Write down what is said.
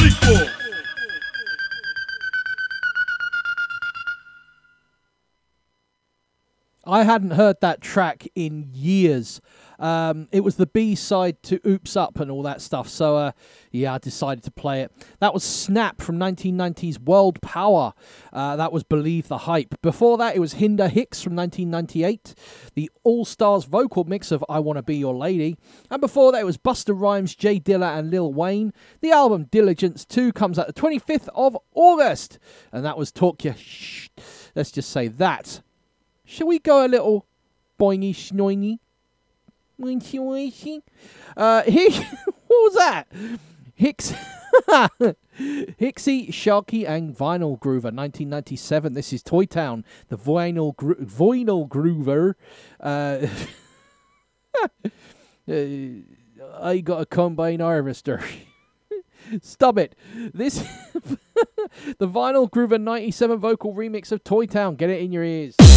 sequel. I hadn't heard that track in years. It was the B-side to Oops Up and all that stuff. So, yeah, I decided to play it. That was Snap from 1990's World Power. That was Believe the Hype. Before that, it was Hinder Hicks from 1998. The All-Stars vocal mix of I Wanna Be Your Lady. And before that, it was Busta Rhymes, Jay Dilla and Lil Wayne. The album Diligence 2 comes out the 25th of August. And that was Talk Your Shh. Let's just say that. Shall we go a little boingy schnoingy? Here, what was that? Hixie, Sharky and Vinyl Groover, 1997. This is Toy Town, the Vinyl Groover. I got a combine harvester. Stop it. This the Vinyl Groover 97 vocal remix of Toy Town. Get it in your ears.